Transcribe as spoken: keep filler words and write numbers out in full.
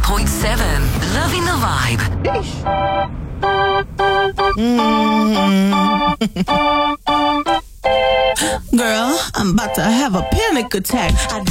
point seven. Loving the vibe. Girl, I'm about to have a panic attack. I